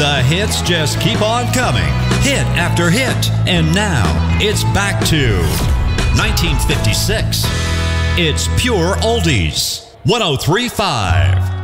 The hits just keep on coming, hit after hit, and now it's back to 1956. It's pure oldies. 103.5